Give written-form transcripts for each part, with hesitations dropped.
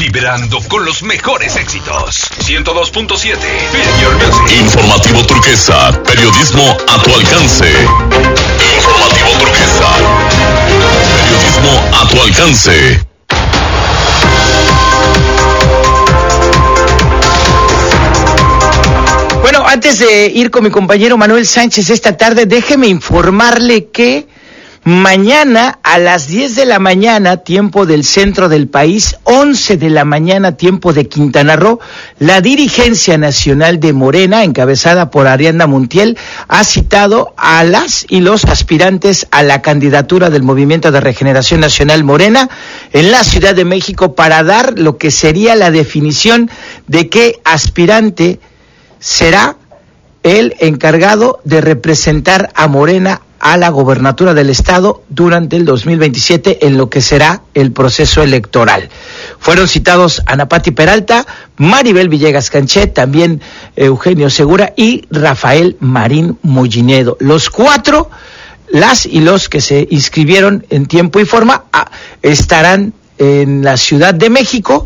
vibrando con los mejores éxitos. 102.7 Big Your Music. Informativo Turquesa, periodismo a tu alcance. Informativo Turquesa, periodismo a tu alcance. Bueno, antes de ir con mi compañero Manuel Sánchez esta tarde, déjeme informarle que mañana a las 10 de la mañana, tiempo del centro del país, 11 de la mañana, tiempo de Quintana Roo, la dirigencia nacional de Morena, encabezada por Ariadna Montiel, ha citado a las y los aspirantes a la candidatura del Movimiento de Regeneración Nacional Morena en la Ciudad de México para dar lo que sería la definición de qué aspirante será el encargado de representar a Morena a la gobernatura del estado durante el 2027 en lo que será el proceso electoral. Fueron citados Ana Pati Peralta, Maribel Villegas Canchet, también Eugenio Segura y Rafael Marín Mollinedo. Los cuatro, las y los que se inscribieron en tiempo y forma, estarán en la Ciudad de México.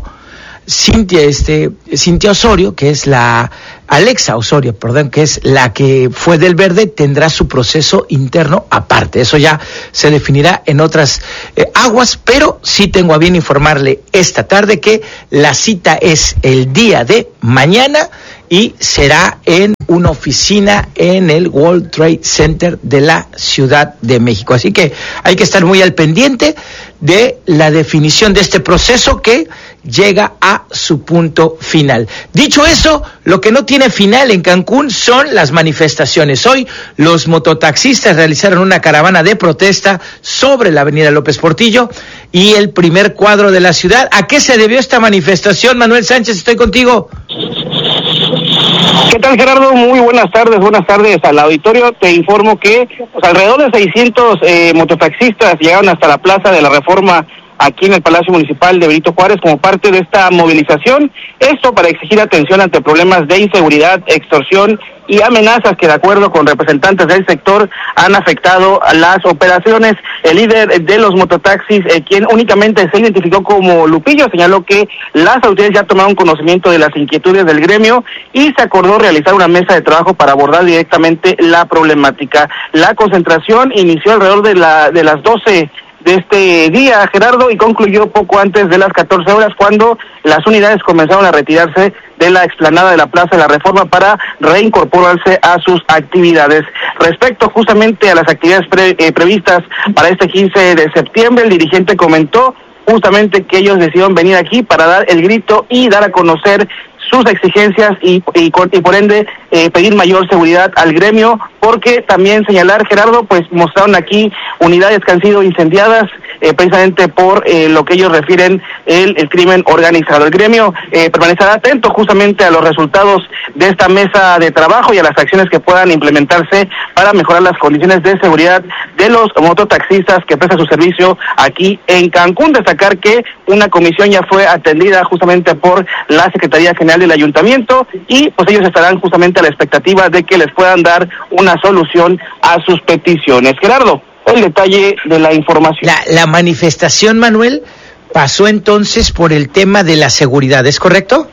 Cintia Osorio, que es Alexa Osorio, que es la que fue del Verde, tendrá su proceso interno aparte. Eso ya se definirá en otras aguas, pero sí tengo a bien informarle esta tarde que la cita es el día de mañana y será en una oficina en el World Trade Center de la Ciudad de México. Así que hay que estar muy al pendiente de la definición de este proceso que llega a su punto final. Dicho eso, lo que no tiene final en Cancún son las manifestaciones. Hoy los mototaxistas realizaron una caravana de protesta sobre la avenida López Portillo y el primer cuadro de la ciudad. ¿A qué se debió esta manifestación? Manuel Sánchez, estoy contigo. ¿Qué tal, Gerardo? Muy buenas tardes al auditorio. Te informo que alrededor de 600 mototaxistas llegaron hasta la Plaza de la Reforma aquí en el Palacio Municipal de Benito Juárez como parte de esta movilización. Esto para exigir atención ante problemas de inseguridad, extorsión y amenazas que, de acuerdo con representantes del sector, han afectado a las operaciones. El líder de los mototaxis, quien únicamente se identificó como Lupillo, señaló que las autoridades ya tomaron conocimiento de las inquietudes del gremio y se acordó realizar una mesa de trabajo para abordar directamente la problemática. La concentración inició alrededor de las 12 de este día, Gerardo, y concluyó poco antes de las 14 horas cuando las unidades comenzaron a retirarse de la explanada de la Plaza de la Reforma para reincorporarse a sus actividades. Respecto justamente a las actividades previstas para este 15 de septiembre, el dirigente comentó justamente que ellos decidieron venir aquí para dar el grito y dar a conocer sus exigencias y por ende pedir mayor seguridad al gremio, porque también señalar, Gerardo, pues mostraron aquí unidades que han sido incendiadas precisamente por lo que ellos refieren el crimen organizado. El gremio permanecerá atento justamente a los resultados de esta mesa de trabajo y a las acciones que puedan implementarse para mejorar las condiciones de seguridad de los mototaxistas que prestan su servicio aquí en Cancún. Destacar que una comisión ya fue atendida justamente por la Secretaría General del Ayuntamiento y pues ellos estarán justamente a la expectativa de que les puedan dar una solución a sus peticiones. Gerardo, el detalle de la información. La manifestación, Manuel, pasó entonces por el tema de la seguridad, ¿es correcto?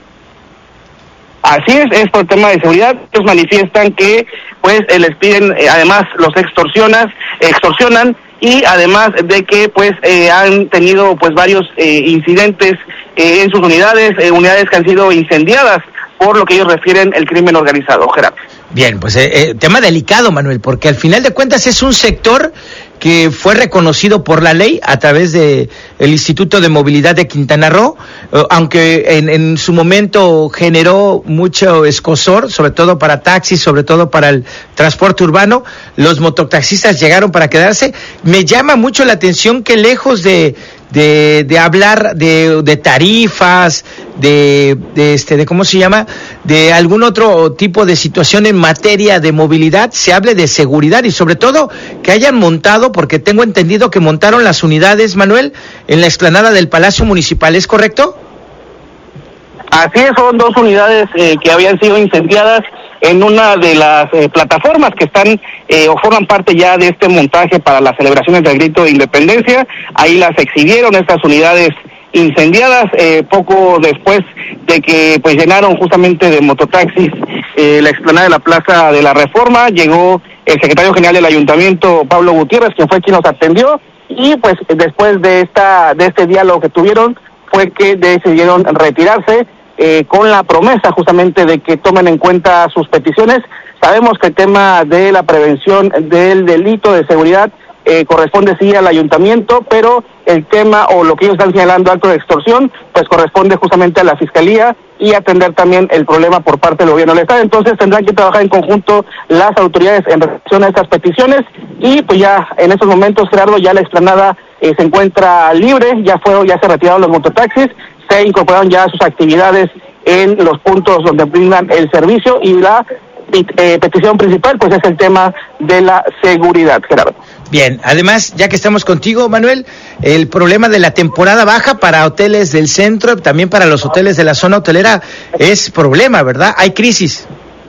Así es por el tema de seguridad. Ellos manifiestan que pues les piden, además los extorsionan y además de que pues han tenido pues varios incidentes en sus unidades que han sido incendiadas por lo que ellos refieren el crimen organizado, Gerardo. Bien, pues tema delicado, Manuel, porque al final de cuentas es un sector que fue reconocido por la ley a través de el Instituto de Movilidad de Quintana Roo, aunque en su momento generó mucho escozor, sobre todo para taxis, sobre todo para el transporte urbano. Los mototaxistas llegaron para quedarse. Me llama mucho la atención que lejos de hablar de tarifas, de ¿cómo se llama? De algún otro tipo de situación en materia de movilidad, se hable de seguridad y sobre todo que hayan montado, porque tengo entendido que montaron las unidades, Manuel, en la explanada del Palacio Municipal, ¿es correcto? Así es, son dos unidades que habían sido incendiadas en una de las plataformas que están o forman parte ya de este montaje para las celebraciones del grito de independencia. Ahí las exhibieron estas unidades incendiadas, poco después de que pues llenaron justamente de mototaxis la explanada de la Plaza de la Reforma. Llegó el secretario general del ayuntamiento, Pablo Gutiérrez, quien fue quien nos atendió, y pues después de este diálogo que tuvieron fue que decidieron retirarse, con la promesa justamente de que tomen en cuenta sus peticiones. Sabemos que el tema de la prevención del delito de seguridad corresponde sí al ayuntamiento, pero el tema o lo que ellos están señalando, acto de extorsión, pues corresponde justamente a la fiscalía y atender también el problema por parte del gobierno del estado. Entonces tendrán que trabajar en conjunto las autoridades en relación a estas peticiones, y pues ya en estos momentos, Gerardo, ya la explanada se encuentra libre, ya se retiraron los mototaxis, se incorporaron ya sus actividades en los puntos donde brindan el servicio, y la petición principal pues es el tema de la seguridad, Gerardo. Bien, además, ya que estamos contigo, Manuel, el problema de la temporada baja para hoteles del centro, también para los hoteles de la zona hotelera, es problema, ¿verdad? Hay crisis.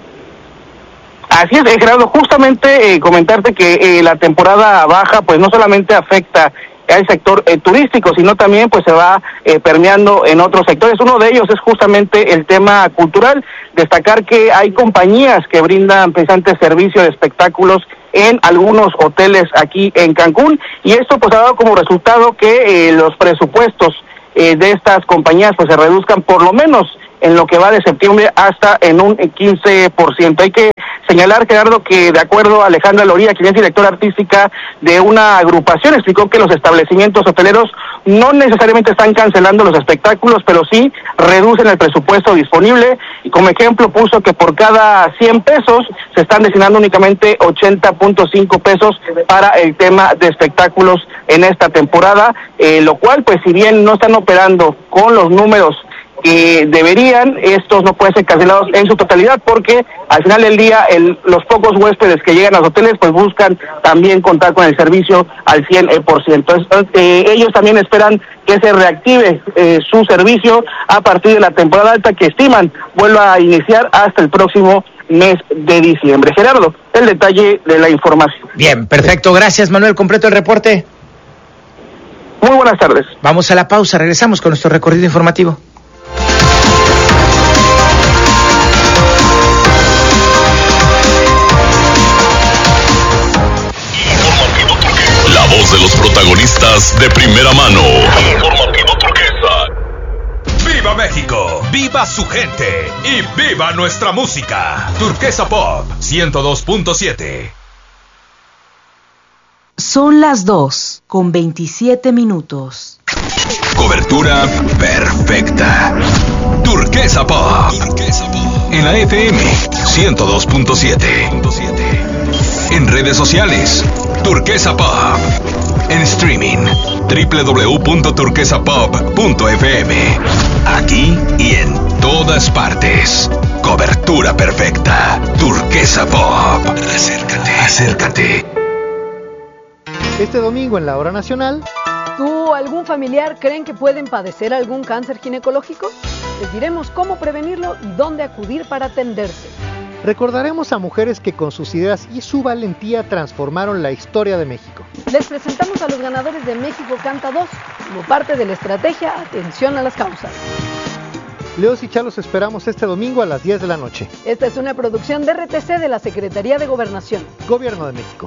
Así es, Gerardo, justamente comentarte que la temporada baja pues no solamente afecta al sector turístico, sino también pues se va permeando en otros sectores. Uno de ellos es justamente el tema cultural. Destacar que hay compañías que brindan precisamente servicio de espectáculos en algunos hoteles aquí en Cancún, y esto pues ha dado como resultado que los presupuestos de estas compañías pues se reduzcan por lo menos en lo que va de septiembre hasta en un 15%. Hay que señalar, Gerardo, que de acuerdo a Alejandra Loría, quien es directora artística de una agrupación, explicó que los establecimientos hoteleros no necesariamente están cancelando los espectáculos, pero sí reducen el presupuesto disponible, y como ejemplo puso que por cada 100 pesos se están destinando únicamente 80.5 pesos para el tema de espectáculos en esta temporada, lo cual pues si bien no están operando con los números que deberían, estos no pueden ser cancelados en su totalidad, porque al final del día los pocos huéspedes que llegan a los hoteles pues buscan también contar con el servicio al 100%. Entonces, ellos también esperan que se reactive su servicio a partir de la temporada alta, que estiman vuelva a iniciar hasta el próximo mes de diciembre. Gerardo, el detalle de la información. Bien, perfecto, gracias, Manuel, completo el reporte. Muy buenas tardes. Vamos a la pausa, regresamos con nuestro recorrido informativo. La voz de los protagonistas de primera mano. Informativo Turquesa. ¡Viva México! ¡Viva su gente! ¡Y viva nuestra música! Turquesa Pop 102.7. Son las 2:27. Cobertura perfecta. Turquesa Pop. En la FM 102.7. En redes sociales, Turquesa Pop. En streaming, www.turquesapop.fm. Aquí y en todas partes. Cobertura perfecta. Turquesa Pop. Acércate. Este domingo en la Hora Nacional. ¿Tú o algún familiar creen que pueden padecer algún cáncer ginecológico? Les diremos cómo prevenirlo y dónde acudir para atenderse. Recordaremos a mujeres que con sus ideas y su valentía transformaron la historia de México. Les presentamos a los ganadores de México Canta 2 como parte de la estrategia Atención a las Causas. Leos y Chá los esperamos este domingo a las 10 de la noche. Esta es una producción de RTC de la Secretaría de Gobernación. Gobierno de México.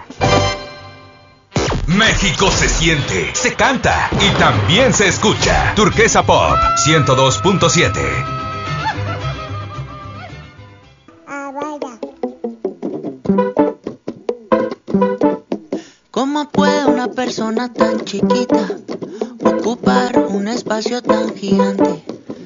México se siente, se canta y también se escucha. Turquesa Pop 102.7. ¿Cómo puede una persona tan chiquita ocupar un espacio tan gigante?